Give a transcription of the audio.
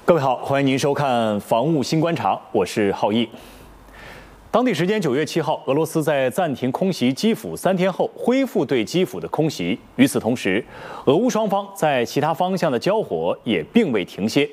各位好，欢迎您收看《防务新观察》，我是浩毅。当地时间9月7号，俄罗斯在暂停空袭基辅3天后，恢复对基辅的空袭。与此同时，俄乌双方在其他方向的交火也并未停歇。